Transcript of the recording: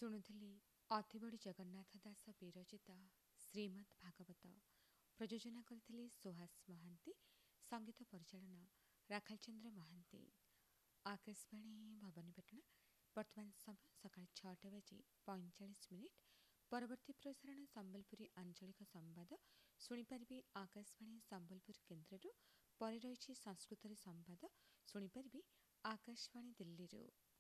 ଶୁଣୁଥିଲି ଅତିବଡ଼ି ଜଗନ୍ନାଥ ଦାସ ବିରଚିତ ଶ୍ରୀମଦ୍ ଭାଗବତ। ପ୍ରଯୋଜନା କରିଥିଲେ ସୁହାସ ମହାନ୍ତି। ସଙ୍ଗୀତ ପରିଚାଳନା ରାଖାଲଚନ୍ଦ୍ର ମହାନ୍ତି। ଆକାଶବାଣୀ ଭବାନୀପାଟଣା। ବର୍ତ୍ତମାନ ସମୟ ସକାଳ 6ଟା ବାଜି 45 ମିନିଟ୍। ପରବର୍ତ୍ତୀ ପ୍ରସାରଣ ସମ୍ବଲପୁରୀ ଆଞ୍ଚଳିକ ସମ୍ବାଦ ଶୁଣିପାରିବେ ଆକାଶବାଣୀ ସମ୍ବଲପୁର କେନ୍ଦ୍ରରୁ। ପରେ ରହିଛି ସଂସ୍କୃତରେ ସମ୍ବାଦ ଶୁଣିପାରିବେ ଆକାଶବାଣୀ ଦିଲ୍ଲୀରୁ।